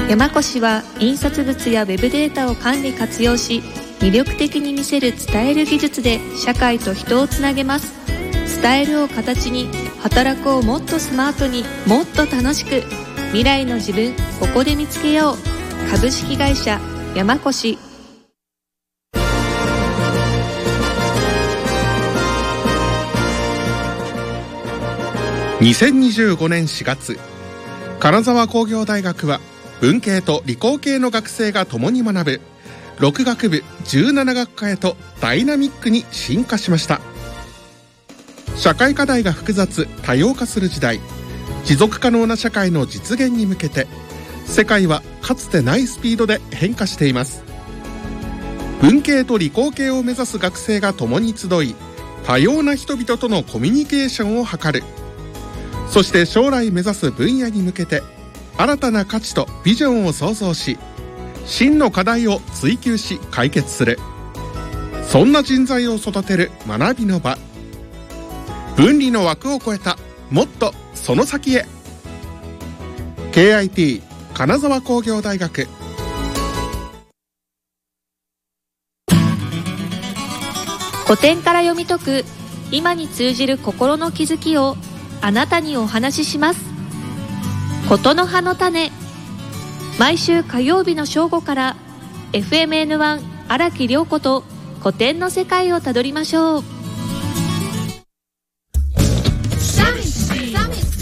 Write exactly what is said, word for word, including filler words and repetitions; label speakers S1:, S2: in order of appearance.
S1: 山越は印刷物やウェブデータを管理活用し、魅力的に見せる伝える技術で社会と人をつなげます。伝えるを形に、働くをもっとスマートに、もっと楽しく、未来の自分ここで見つけよう。株式会社山越。
S2: にせんにじゅうごねんしがつ、金沢工業大学は文系と理工系の学生が共に学ぶろく学部じゅうなな学科へとダイナミックに進化しました。社会課題が複雑多様化する時代、持続可能な社会の実現に向けて、世界はかつてないスピードで変化しています。文系と理工系を目指す学生が共に集い、多様な人々とのコミュニケーションを図る。そして将来目指す分野に向けて、新たな価値とビジョンを創造し、真の課題を追求し解決する。そんな人材を育てる学びの場。分離の枠を超えた、もっとその先へ。 ケーアイティー 金沢工業大学。
S1: 古典から読み解く今に通じる心の気づきをあなたにお話しします。ことの葉の種。毎週火曜日の正午から エフエムエヌワン 荒木涼子と古典の世界をたどりましょう。